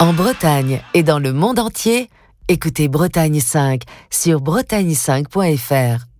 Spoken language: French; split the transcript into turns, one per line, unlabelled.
En Bretagne et dans le monde entier, écoutez Bretagne 5 sur bretagne5.fr.